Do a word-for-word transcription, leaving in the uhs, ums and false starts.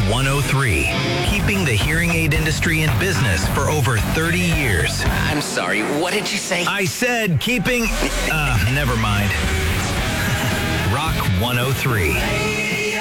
one oh three, keeping the hearing aid industry in business for over thirty years. I'm sorry, what did you say? I said keeping... Uh, never mind. Rock one oh three.